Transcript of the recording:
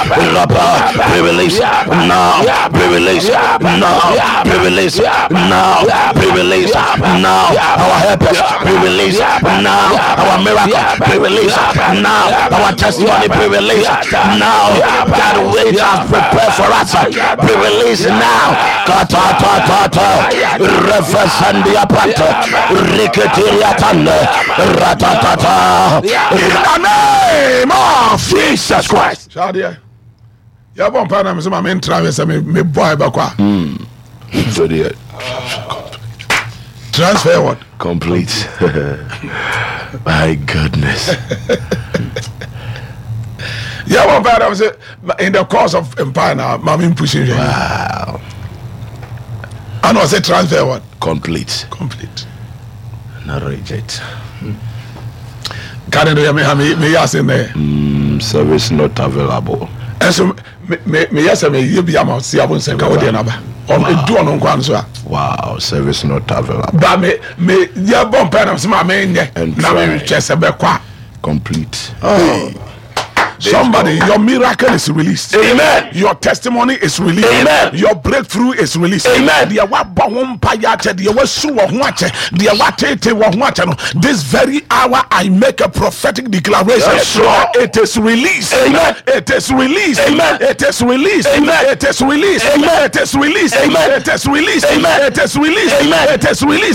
Be released now. Be released now. Be released now. Be released now. Our helpers be released now. Our miracle be released now. Our testimony be released now. That which has prepared for us be released now. Kata ta ta Refesandia Pata Riketeria Tanda Ratatata. In the name of Jesus Christ. Shadia. Ya bon pa na me so ma me traverse me boy bakwa. So the transfer what? Complete. My goodness. Yeah, one part I was in the course of empire now, mommy pushing you. Wow. And was a transfer what? Complete. Complete. Not reject. Can you me ask in there? Service not available. And so me yes me you be am see abun say ka we na ba. On do on kwan so. Wow, service not available. But me ya bon pa so ma me nye na me chese be kwa complete. Oh. Somebody, your miracle is released. Amen. Your testimony is released. Amen. Your breakthrough is released. Amen. This very hour, I make a prophetic declaration. Yes, it is released. Amen. It is released. Amen. It is released. Amen. It is released. Amen. It is released. Amen. It is released. Amen. It is released. Amen. It is released.